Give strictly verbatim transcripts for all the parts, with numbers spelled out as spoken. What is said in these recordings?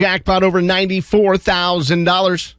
Jackpot over ninety-four thousand dollars.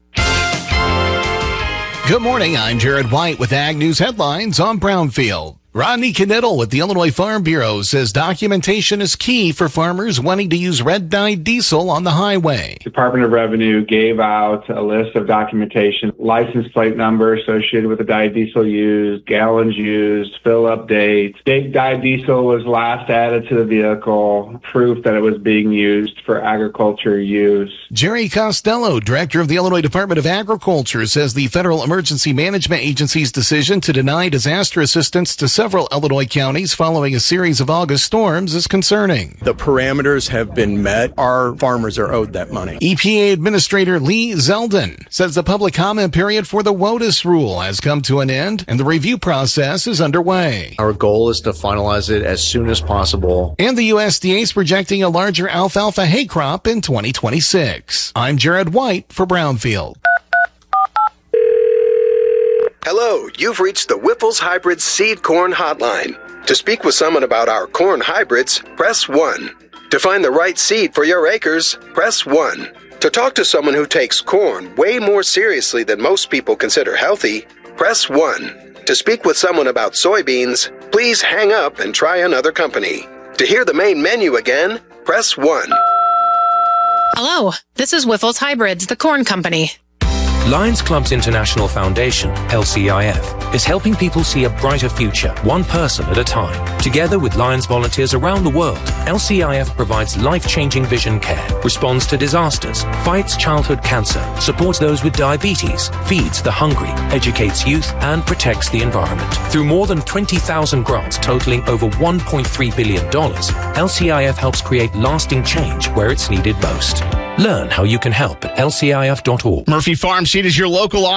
Good morning. I'm Jared White with Ag News Headlines on Brownfield. Rodney Knittel with the Illinois Farm Bureau says documentation is key for farmers wanting to use red-dyed diesel on the highway. Department of Revenue gave out a list of documentation, license plate number associated with the dyed diesel used, gallons used, fill up dates. Date dyed diesel was last added to the vehicle, proof that it was being used for agriculture use. Jerry Costello, director of the Illinois Department of Agriculture, says the Federal Emergency Management Agency's decision to deny disaster assistance to several Illinois counties following a series of August storms is concerning. The parameters have been met. Our farmers are owed that money. E P A Administrator Lee Zeldin says the public comment period for the WOTUS rule has come to an end and the review process is underway. Our goal is to finalize it as soon as possible. And the U S D A is projecting a larger alfalfa hay crop in twenty twenty-six. I'm Jared White for Brownfield. Hello, you've reached the Whipple's Hybrid Seed Corn Hotline. To speak with someone about our corn hybrids, press one. To find the right seed for your acres, press one. To talk to someone who takes corn way more seriously than most people consider healthy, press one. To speak with someone about soybeans, please hang up and try another company. To hear the main menu again, press one. Hello, this is Whipple's Hybrids, the corn company. Lions Clubs International Foundation, L C I F, is helping people see a brighter future, one person at a time. Together with Lions volunteers around the world, L C I F provides life-changing vision care, responds to disasters, fights childhood cancer, supports those with diabetes, feeds the hungry, educates youth, and protects the environment. Through more than twenty thousand grants totaling over one point three billion dollars, L C I F helps create lasting change where it's needed most. Learn how you can help at L C I F dot org. Murphy Farm Seed is your local